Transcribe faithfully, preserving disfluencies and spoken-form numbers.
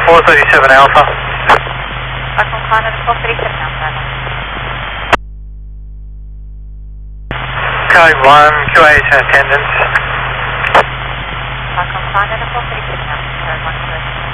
four thirty-seven Alpha. Stockholm Canada four thirty-seven Alpha. Code one, Q A is in attendance. Stockholm Canada four thirty-seven Alpha, code one,